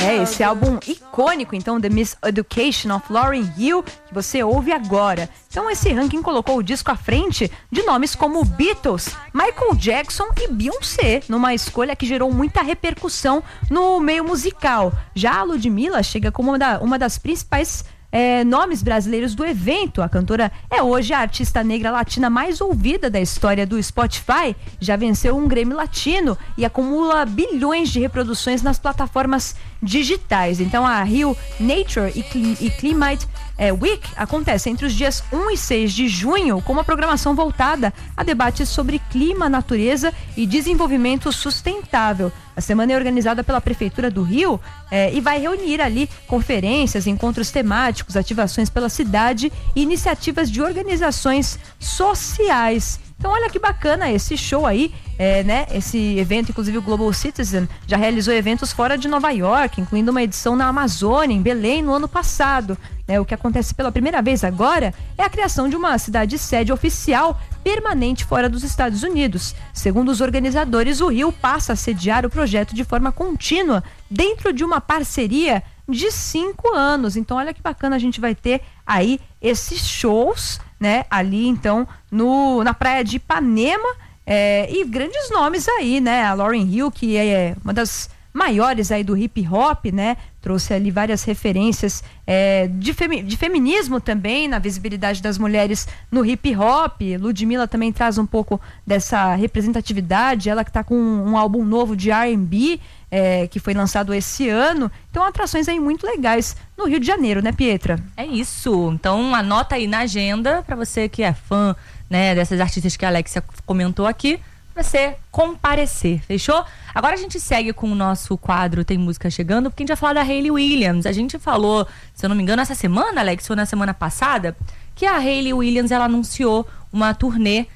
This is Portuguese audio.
Esse álbum icônico, então, The Miseducation of Lauryn Hill, que você ouve agora. Então esse ranking colocou o disco à frente de nomes como Beatles, Michael Jackson e Beyoncé, numa escolha que gerou muita repercussão no meio musical. Já a Ludmilla chega como uma das principais nomes brasileiros do evento. A cantora é hoje a artista negra latina mais ouvida da história do Spotify, já venceu um Grammy Latino e acumula bilhões de reproduções nas plataformas digitais. Então a Rio Nature e Climate Week acontece entre os dias 1 e 6 de junho, com uma programação voltada a debates sobre clima, natureza e desenvolvimento sustentável. A semana é organizada pela Prefeitura do Rio e vai reunir ali conferências, encontros temáticos, ativações pela cidade e iniciativas de organizações sociais. Então olha que bacana esse show aí, né? Esse evento, inclusive o Global Citizen já realizou eventos fora de Nova York, incluindo uma edição na Amazônia, em Belém, no ano passado. O que acontece pela primeira vez agora é a criação de uma cidade-sede oficial permanente fora dos Estados Unidos. Segundo os organizadores, o Rio passa a sediar o projeto de forma contínua dentro de uma parceria de 5 anos. Então olha que bacana, a gente vai ter aí esses shows, né, ali então na praia de Ipanema, e grandes nomes aí, né, a Lauryn Hill, que é uma das maiores aí do hip hop, né, trouxe ali várias referências de feminismo também, na visibilidade das mulheres no hip hop. Ludmilla também traz um pouco dessa representatividade, ela que tá com um álbum novo de R&B, que foi lançado esse ano. Então atrações aí muito legais no Rio de Janeiro, né, Pietra? É isso, então anota aí na agenda para você que é fã, né, dessas artistas que a Alexia comentou aqui, você comparecer, fechou? Agora a gente segue com o nosso quadro Tem Música Chegando, porque a gente vai falar da Hayley Williams. A gente falou, se eu não me engano, essa semana, Alex, ou na semana passada, que a Hayley Williams, ela anunciou uma turnê